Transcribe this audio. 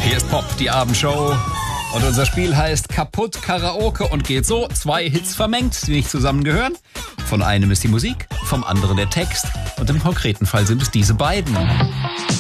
Hier ist Pop, die Abendshow. Und unser Spiel heißt Kaputt Karaoke und geht so. 2 Hits vermengt, die nicht zusammengehören. Von einem ist die Musik, vom anderen der Text. Und im konkreten Fall sind es diese beiden.